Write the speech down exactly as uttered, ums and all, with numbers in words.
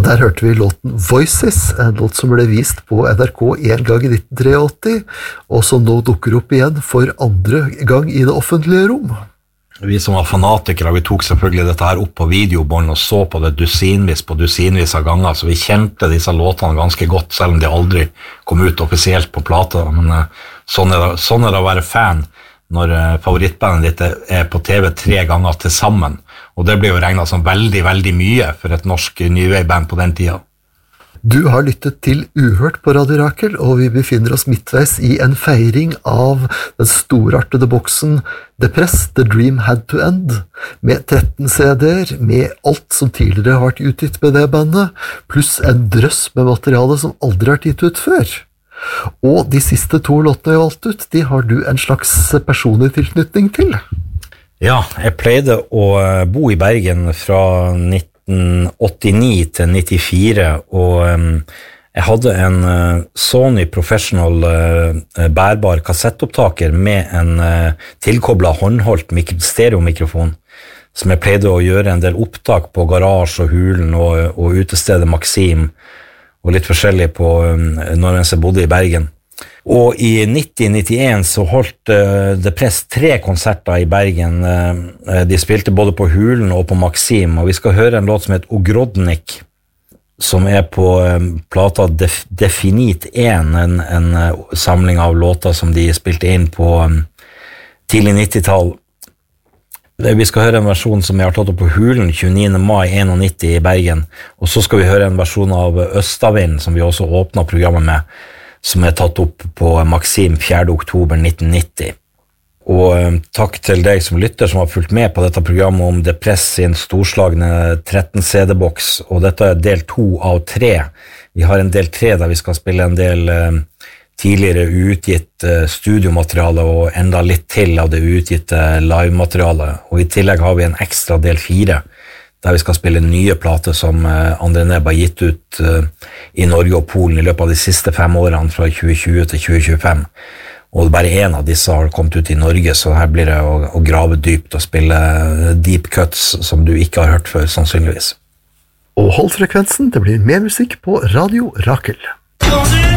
Der hørte vi låten Voices, en låt som ble vist på N R K en gang i nitten åttitre, og som nå dukker opp igjen for andre gang i det offentlige rom. Vi som var fanatikere, vi tok selvfølgelig dette her opp på videobånd og så på det dusinvis på dusinvis av ganger, så vi kjente disse låtene ganske godt, selv om de aldri kom ut offisielt på plate. Men sånn er det, sånn er det å være fan når favorittbandet ditt er på T V tre ganger til sammen. Og det blir jo regnet som veldig, veldig mye for et norsk New Wave-band på den tida. Du har lyttet til Uhørt på Radio Rakel, og vi befinner oss midtveis i en feiring av den storartede boksen The Press, The Dream Had to End, med tretten C D-er, med alt som tidligere har vært utgitt med det bandet, pluss en drøss med materiale som aldri har vært gitt ut før. Og de siste to låtene jeg valgte ut, de har du en slags personlig tilknytning til. Ja, jeg pleide å bo i Bergen fra nitten åttini til nittifire, og um, jeg hadde en uh, Sony Professional uh, bærbar kassettopptaker med en uh, tilkoblet håndholdt mik- stereomikrofon, som jeg pleide å gjøre en del opptak på Garage og Hulen og, og utestedet Maxim, og litt forskjellig på um, når jeg bodde i Bergen. Og i nitti nittien så holdt uh, The Press tre konserter i Bergen. Uh, de spilte både på Hulen og på Maxim, og vi skal høre en låt som heter Ogrodnik, som er på um, plata Def- Definit en, en, en uh, samling av låter som de spilte inn på um, tidlig nittitall. Vi skal høre en versjon som jeg har tatt opp på Hulen tjueniende mai nittenåtti i Bergen, og så skal vi høre en versjon av Østavind, som vi også åpnet programmet med, som er tatt opp på Maxim fjerde oktober nitten nitti. Og eh, takk til deg som lytter som har fulgt med på dette programmet om The Press sin storslagne tretten C D-boks, og dette er del to av tre. Vi har en del tre der vi skal spille en del eh, tidligere uutgitt eh, studiomateriale og enda litt til av det uutgitte live-materialet, og i tillegg har vi en ekstra del fire, der vi skal spille nye plater som uh, André Nebb har gitt ut uh, i Norge og Polen i løpet av de siste fem årene, fra tjue tjue til tjue tjuefem. Og bare en av disse har kommet ut i Norge, så her blir det å, å grave dypt og spille deep cuts som du ikke har hørt før, sannsynligvis. Og hold frekvensen, det blir mer musikk på Radio Rakel.